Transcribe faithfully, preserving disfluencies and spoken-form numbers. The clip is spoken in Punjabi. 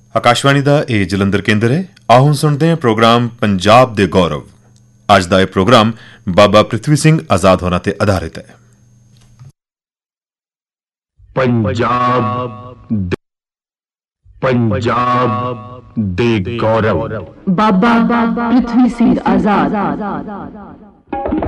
ਆਕਾਸ਼ਵਾਣੀ ਦਾ ਇਹ ਜਲੰਧਰ ਕੇਂਦਰ ਹੈ। ਆਓ ਹੁਣ ਸੁਣਦੇ ਹਾਂ ਪ੍ਰੋਗਰਾਮ ਪੰਜਾਬ ਦੇ ਗੌਰਵ। ਅੱਜ ਦਾ ਇਹ ਪ੍ਰੋਗਰਾਮ ਬਾਬਾ ਪ੍ਰਿਥਵੀ ਸਿੰਘ ਆਜ਼ਾਦ ਹੋਰਾਂ ਤੇ ਆਧਾਰਿਤ ਹੈ। ਪੰਜਾਬ ਦੇ ਪੰਜਾਬ ਦੇ ਗੌਰਵ ਬਾਬਾ ਪ੍ਰਿਥਵੀ ਸਿੰਘ ਆਜ਼ਾਦ।